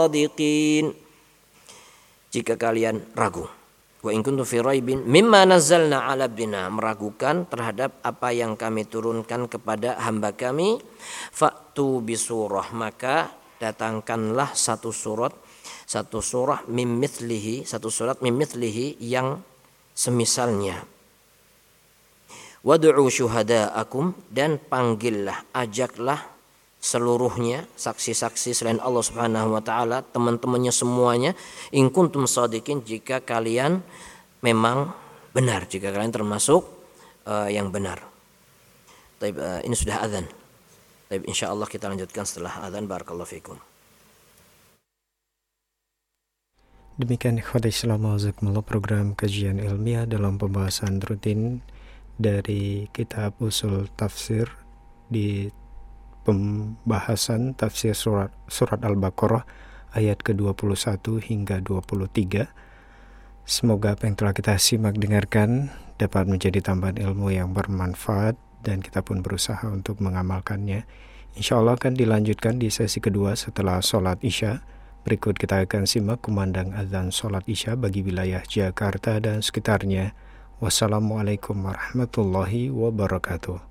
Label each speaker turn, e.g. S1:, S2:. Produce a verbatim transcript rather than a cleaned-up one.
S1: shadiqin. Jika kalian ragu, wa in kuntum fi raibin mimma nazzalna 'ala abdina, meragukan terhadap apa yang kami turunkan kepada hamba kami, fa'tu bisurah, maka datangkanlah satu surat, satu surah mim mithlihi, satu surat mim mithlihi yang semisalnya. Wad'u syuhada'akum, dan panggillah, ajaklah seluruhnya saksi-saksi selain Allah Subhanahu wa taala, teman-temannya semuanya, in kuntum shadiqin, jika kalian memang benar, jika kalian termasuk uh, yang benar. Taib, uh, ini sudah azan. Taib, insyaallah kita lanjutkan setelah azan. Barakallahu fikum.
S2: Demikian ikhwati Islam wazakumullah, program kajian ilmiah dalam pembahasan rutin dari kitab usul tafsir di pembahasan tafsir surat surat Al-Baqarah ayat ke dua puluh satu hingga dua puluh tiga. Semoga apa yang telah kita simak dengarkan dapat menjadi tambahan ilmu yang bermanfaat dan kita pun berusaha untuk mengamalkannya. Insyaallah akan dilanjutkan di sesi kedua setelah sholat Isya. Berikut kita akan simak kumandang azan sholat Isya bagi wilayah Jakarta dan sekitarnya. Wassalamualaikum warahmatullahi wabarakatuh.